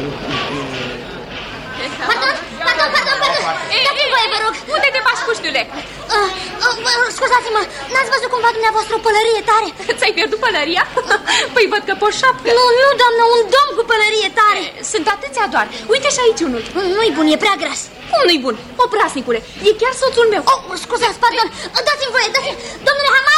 Pardon. Dați-mi voie, vă rog. Unde te bași, puștiule? Scuzați-mă, n-ați văzut cumva dumneavoastră o pălărie tare? Ți-ai pierdut pălăria? Păi văd că poți șapcă. Nu, doamnă, un domn cu pălărie tare. Sunt atâția doar. Uite și aici unul. Nu-i bun, e prea gras. Cum nu-i bun? Oprasnicule, e chiar soțul meu. Scuzați, pardon. Dați-mi voie, Domnule Haman.